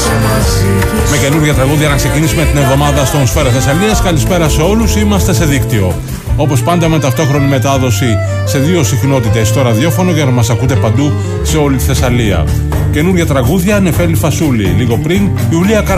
Με καινούργια τραγούδια να ξεκινήσουμε την εβδομάδα στον Σφαίρα Θεσσαλίας. Καλησπέρα σε όλους, είμαστε σε δίκτυο. Όπως πάντα με ταυτόχρονη μετάδοση σε 2 συχνότητες στο ραδιόφωνο για να μας ακούτε παντού σε όλη τη Θεσσαλία. Καινούργια τραγούδια, Νεφέλη Φασούλη. Λίγο πριν, Ιουλία